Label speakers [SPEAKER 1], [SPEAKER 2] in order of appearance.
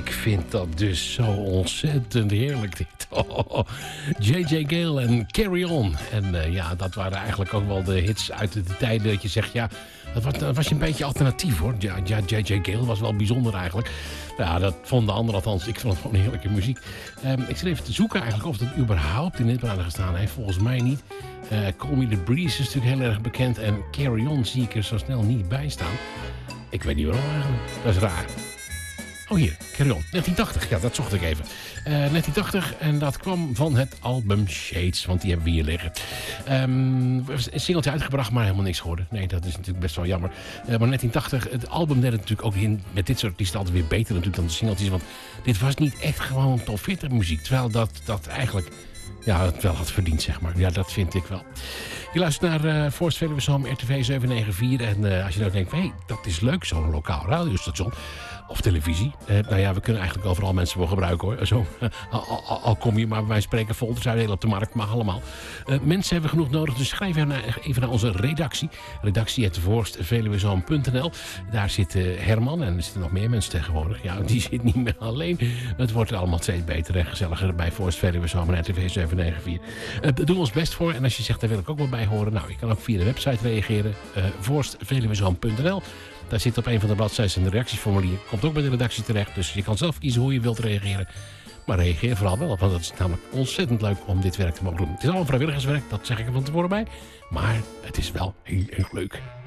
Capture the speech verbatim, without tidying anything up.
[SPEAKER 1] Ik vind dat dus zo ontzettend heerlijk dit. Oh, J J Gale en Carry On. En uh, ja, dat waren eigenlijk ook wel de hits uit de tijden dat je zegt... ja, dat was, dat was een beetje alternatief hoor. Ja, ja, J J Gale was wel bijzonder eigenlijk. Ja, dat vonden anderen althans. Ik vond het gewoon heerlijke muziek. Um, ik zit even te zoeken eigenlijk of dat überhaupt in dit plaatje gestaan heeft. Volgens mij niet. Uh, Call Me The Breeze is natuurlijk heel erg bekend. En Carry On zie ik er zo snel niet bij staan. Ik weet niet waarom eigenlijk. Dat is raar. Oh hier, Carry On. negentien tachtig, ja, dat zocht ik even. Uh, negentien tachtig en dat kwam van het album Shades, want die hebben we hier liggen. Um, een singeltje uitgebracht, maar helemaal niks geworden. Nee, dat is natuurlijk best wel jammer. Uh, maar negentien tachtig, het album deed het natuurlijk ook in, met dit soort artiesten altijd weer beter natuurlijk dan de singeltjes. Want dit was niet echt gewoon top veertig muziek. Terwijl dat, dat eigenlijk, ja, het wel had verdiend, zeg maar. Ja, dat vind ik wel. Je luistert naar uh, Forst Veluwe Zalm, R T V zeven negen vier. En uh, als je nou denkt, hé, hey, dat is leuk, zo'n lokaal radiostation... Of televisie. Uh, nou ja, we kunnen eigenlijk overal mensen voor gebruiken hoor. Zo, uh, al, al, al kom je maar bij wijze van spreken folders uit heel op de markt. Maar allemaal. Uh, mensen hebben genoeg nodig. Dus schrijf even naar, even naar onze redactie. Redactie at forst veluwe zalm punt n l. Daar zit uh, Herman. En er zitten nog meer mensen tegenwoordig. Ja, die zit niet meer alleen. Het wordt allemaal steeds beter en gezelliger bij Forst Veluwe Zalm en R T V zeven negen vier. Uh, daar doen we ons best voor. En als je zegt, daar wil ik ook wel bij horen. Nou, je kan ook via de website reageren. Uh, forst veluwe zalm punt n l. Daar zit op een van de bladzijden een reactieformulier. Komt ook bij de redactie terecht. Dus je kan zelf kiezen hoe je wilt reageren. Maar reageer vooral wel. Want het is namelijk ontzettend leuk om dit werk te mogen doen. Het is allemaal vrijwilligerswerk. Dat zeg ik er van tevoren bij. Maar het is wel heel erg leuk.